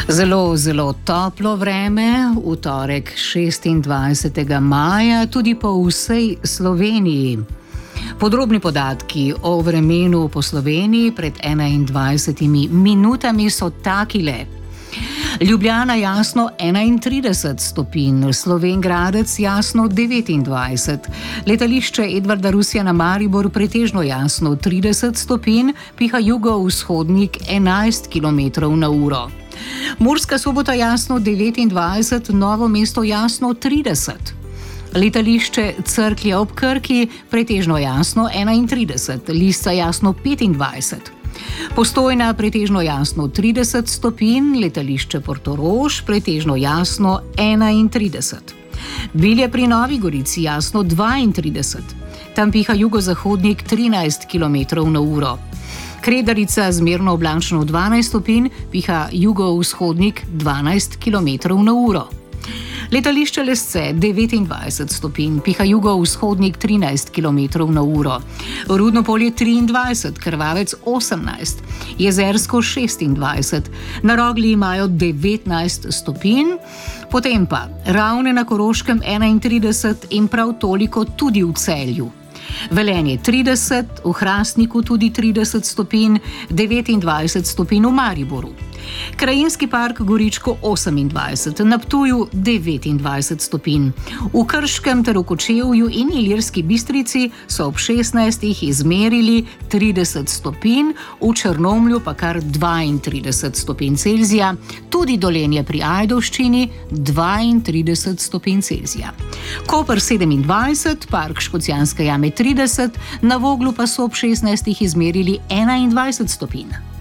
Zelo, zelo toplo vreme, v torek 26. maja, tudi po vsej Sloveniji. Podrobni podatki o vremenu po Sloveniji pred 21 minutami so takile. Ljubljana jasno 31 stopinj, Slovenj Gradec jasno 29, letališče Edvarda Rusjana Maribor pretežno jasno 30 stopinj, piha jugovzhodnik 11 km/h. Murska Sobota jasno 29, Novo mesto jasno 30. Letališče Cerklje ob Krki pretežno jasno 31, Lisca jasno 25. Postojna pretežno jasno 30 stopinj, letališče Portorož pretežno jasno 31. Bilje pri Novi Gorici jasno 32, tam piha jugozahodnik 13 km/h. Kredarica zmerno oblačno 12 stopinj, piha jugovzhodnik 12 km/h. Letališče Lesce 29 stopinj, piha jugovzhodnik 13 km/h. Rudno Polje 23, Krvavec 18, Jezersko 26, na Rogli imajo 19 stopinj, potem pa Ravne na Koroškem 31 in prav toliko tudi v Celju. Velenje 30, v Hrastniku tudi 30 stopinj, 29 stopinj v Mariboru. Krajinski park Goričko 28, na Ptuju 29 stopinj. V Krškem ter v Kočevju in Ilirski Bistrici so ob 16 izmerili 30 stopinj, v Črnomlju pa kar 32 stopinj Celzija, tudi Dolenje pri Ajdovščini 32 stopinj Celzija. Koper 27, park Škocjanske jame 30, na Voglu pa so ob 16 izmerili 21 stopinj.